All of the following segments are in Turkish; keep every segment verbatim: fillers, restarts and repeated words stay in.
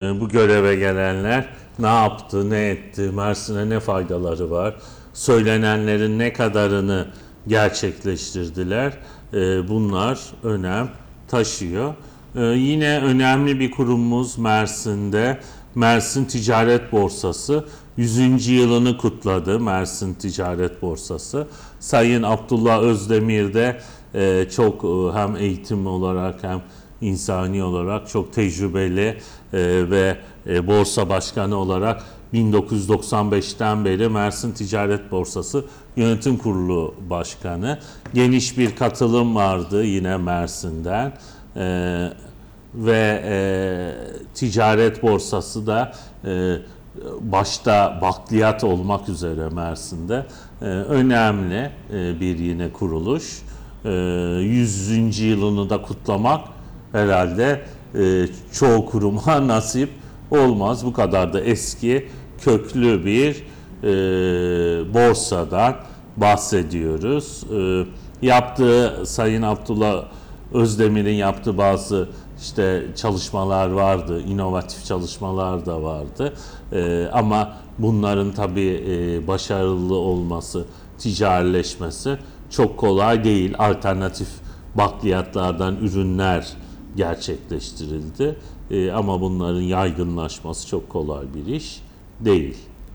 bu göreve gelenler ne yaptı, ne etti, Mersin'e ne faydaları var, söylenenlerin ne kadarını gerçekleştirdiler, bunlar önem taşıyor. Yine önemli bir kurumumuz Mersin'de, Mersin Ticaret Borsası yüzüncü yılını kutladı. Mersin Ticaret Borsası. Sayın Abdullah Özdemir de çok hem eğitim olarak hem insani olarak çok tecrübeli ve borsa başkanı olarak bin dokuz yüz doksan beşten beri Mersin Ticaret Borsası Yönetim Kurulu Başkanı. Geniş bir katılım vardı yine Mersin'den. Ee, ve e, ticaret borsası da e, başta bakliyat olmak üzere Mersin'de e, önemli e, bir yine kuruluş. E, yüzüncü yılını da kutlamak herhalde e, çoğu kuruma nasip olmaz. Bu kadar da eski, köklü bir e, borsadan bahsediyoruz. E, yaptığı Sayın Abdullah Özdemir'in yaptığı bazı işte çalışmalar vardı, inovatif çalışmalar da vardı. Ee, ama bunların tabii e, başarılı olması, ticarileşmesi çok kolay değil. Alternatif bakliyatlardan ürünler gerçekleştirildi. Ee, ama bunların yaygınlaşması çok kolay bir iş değil.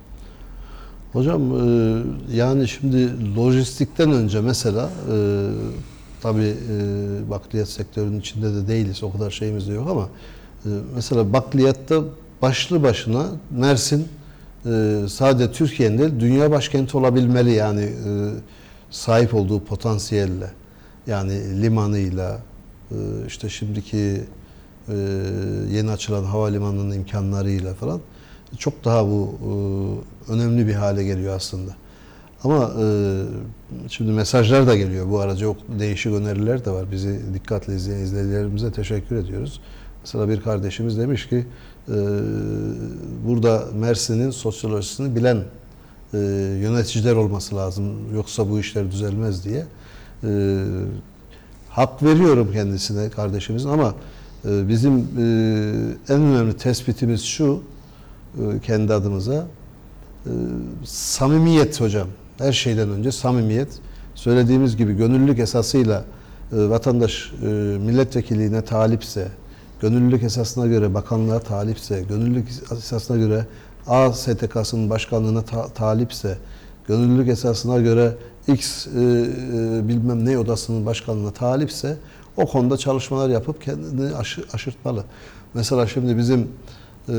Hocam e, yani şimdi lojistikten önce mesela e, tabii e, bakliyat sektörünün içinde de değiliz, o kadar şeyimiz de yok ama e, mesela bakliyatta başlı başına Mersin e, sadece Türkiye'nin değil, dünya başkenti olabilmeli yani e, sahip olduğu potansiyelle. Yani limanıyla, e, işte şimdiki e, yeni açılan havalimanının imkanlarıyla falan çok daha bu e, önemli bir hale geliyor aslında. Ama e, şimdi mesajlar da geliyor. Bu ara çok değişik öneriler de var. Bizi dikkatle izleyen izleyicilerimize teşekkür ediyoruz. Mesela bir kardeşimiz demiş ki e, burada Mersin'in sosyolojisini bilen e, yöneticiler olması lazım. Yoksa bu işler düzelmez diye. E, hak veriyorum kendisine, kardeşimizin, ama e, bizim e, en önemli tespitimiz şu, e, kendi adımıza e, samimiyet hocam. Her şeyden önce samimiyet. Söylediğimiz gibi gönüllülük esasıyla e, vatandaş e, milletvekilliğine talipse, gönüllülük esasına göre bakanlığa talipse, gönüllülük esasına göre A S T K'sının başkanlığına ta talipse, gönüllülük esasına göre X e, e, bilmem ne odasının başkanlığına talipse o konuda çalışmalar yapıp kendini aşı, aşırtmalı. Mesela şimdi bizim e,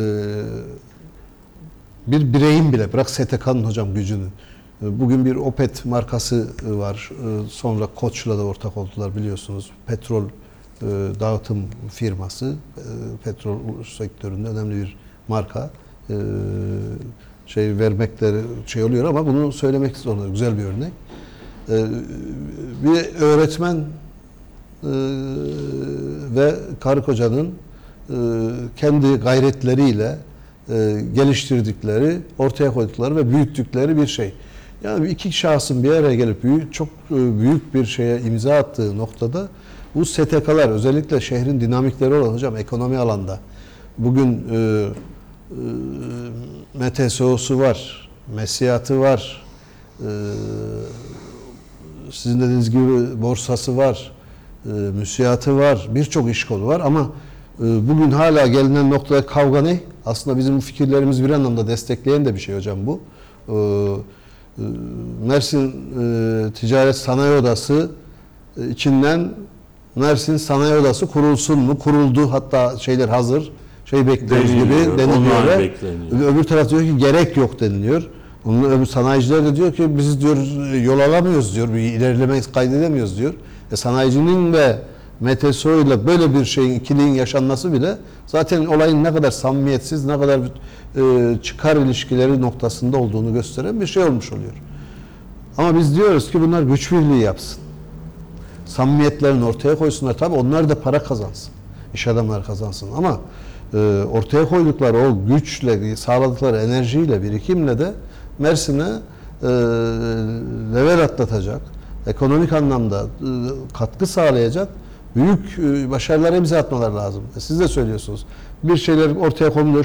bir bireyin bile, bırak S T K'nın hocam gücünü, bugün bir Opet markası var. Sonra Koç'la da ortak oldular biliyorsunuz. Petrol dağıtım firması. Petrol sektöründe önemli bir marka. Şey vermekleri şey oluyor ama bunu söylemek zorunda. Güzel bir örnek. Bir öğretmen ve karı kocanın kendi gayretleriyle geliştirdikleri, ortaya koydukları ve büyüttükleri bir şey. Yani iki şahsın bir araya gelip büyük, çok büyük bir şeye imza attığı noktada bu S T K'lar, özellikle şehrin dinamikleri olan hocam ekonomi alanda bugün e, e, M T S O'su var, MESİAD'ı var, e, sizin dediğiniz gibi borsası var, e, müsiatı var, birçok iş kolu var ama e, bugün hala gelinen noktada kavga ne? Aslında bizim fikirlerimizi bir anlamda destekleyen de bir şey hocam bu. E, Mersin e, Ticaret Sanayi Odası e, içinden Mersin Sanayi Odası kurulsun mu? Kuruldu, hatta şeyler hazır. Şey bekliyoruz gibi deniliyor. Öbür taraf diyor ki gerek yok deniliyor. Onun öbür sanayiciler de diyor ki biz diyor yol alamıyoruz diyor. Bir ilerleme kaydedemiyoruz diyor. E, sanayicinin ve M T S O ile böyle bir şeyin, ikiliğin yaşanması bile zaten olayın ne kadar samimiyetsiz, ne kadar e, çıkar ilişkileri noktasında olduğunu gösteren bir şey olmuş oluyor. Ama biz diyoruz ki bunlar güç birliği yapsın. Samimiyetlerini ortaya koysunlar. Tabii onlar da para kazansın. İş adamları kazansın. Ama e, ortaya koydukları o güçle, sağladıkları enerjiyle, birikimle de Mersin'e e, level atlatacak, ekonomik anlamda e, katkı sağlayacak büyük başarılara imza atmalar lazım. Siz de söylüyorsunuz. Bir şeyler ortaya konuluyor.